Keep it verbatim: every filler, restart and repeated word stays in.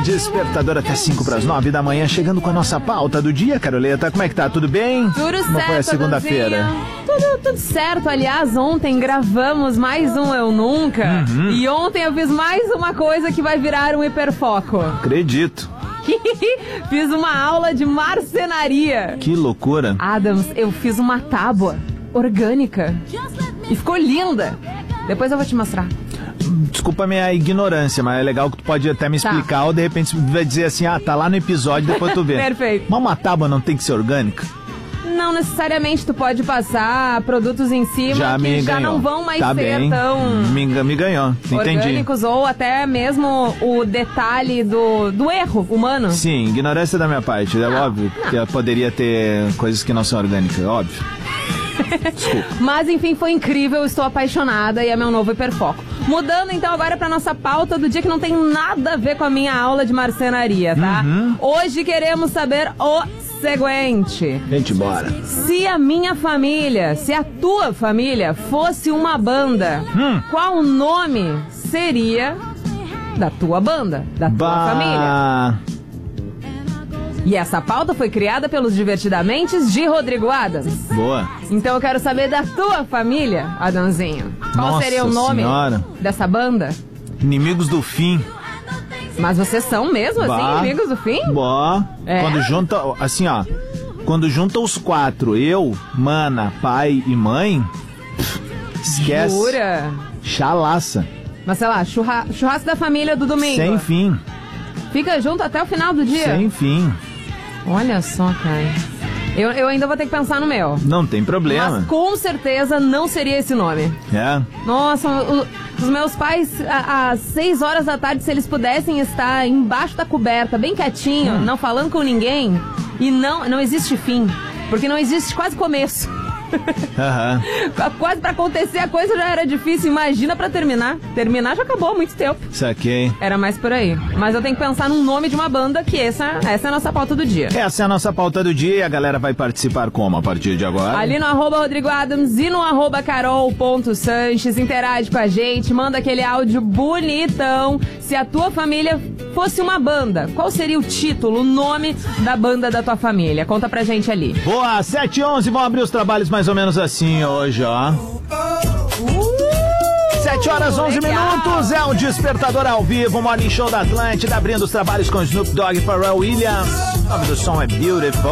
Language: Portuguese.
Despertador até cinco para as nove da manhã, chegando com a nossa pauta do dia, Caroleta. Como é que tá? Tudo bem? Tudo Como certo, foi a segunda-feira? Tudo, tudo certo. Aliás, ontem gravamos mais um Eu Nunca. Uhum. E ontem eu fiz mais uma coisa que vai virar um hiperfoco. Acredito. Fiz uma aula de marcenaria. Que loucura. Adams, eu fiz uma tábua orgânica. E ficou linda. Depois eu vou te mostrar. Desculpa a minha ignorância, mas é legal que tu pode até me explicar, tá. Ou de repente vai dizer assim, ah, tá lá no episódio, depois tu vê. Perfeito. Mas uma tábua não tem que ser orgânica? Não necessariamente, tu pode passar produtos em cima já que me já ganhou. Não vão mais tá ser bem. tão me, me ganhou, orgânicos, entendi. Ou até mesmo o detalhe do, do erro humano. Sim, ignorância da minha parte, é não, óbvio não. que eu poderia ter coisas que não são orgânicas, é óbvio. Desculpa. Mas enfim, foi incrível, estou apaixonada e é meu novo hiperfoco. Mudando então agora para nossa pauta do dia, que não tem nada a ver com a minha aula de marcenaria, tá? Uhum. Hoje queremos saber o seguinte. Gente, bora. Se a minha família, se a tua família fosse uma banda, hum. qual nome seria da tua banda, da tua bah. família? E essa pauta foi criada pelos Divertidamentes de Rodrigo Adams. Boa. Então eu quero saber da tua família, Adãozinho. Qual Nossa seria o nome senhora. dessa banda? Inimigos do Fim. Mas vocês são mesmo bah. assim, inimigos do fim? Boa. É? Quando junta, assim ó, quando junta os quatro, eu, mana, pai e mãe, esquece. Jura? Chalaça. Mas sei lá, churra... churrasco da família do domingo. Sem fim. Fica junto até o final do dia? Sem fim. Olha só, cara. Eu, eu ainda vou ter que pensar no meu. Não tem problema. Mas com certeza não seria esse nome. É. Nossa, o, os meus pais, às seis horas da tarde, se eles pudessem estar embaixo da coberta, bem quietinho, hum. não falando com ninguém, e não, não existe fim, porque não existe quase começo. Uhum. Quase pra acontecer a coisa já era difícil, imagina pra terminar. Terminar já acabou há muito tempo. Saquei. Era mais por aí. Mas eu tenho que pensar num nome de uma banda, que essa, essa é a nossa pauta do dia. Essa é a nossa pauta do dia e a galera vai participar como a partir de agora? Ali no arroba Rodrigo Adams e no arroba carol.sanches. Interage com a gente, manda aquele áudio bonitão. Se a tua família fosse uma banda, qual seria o título, o nome da banda da tua família? Conta pra gente ali. Boa, sete e onze, vão abrir os trabalhos mais ou menos assim hoje, ó. sete horas, onze minutos, é um Despertador ao vivo, o Morning Show da Atlântida, abrindo os trabalhos com Snoop Dogg e Pharrell Williams. O nome do som é Beautiful.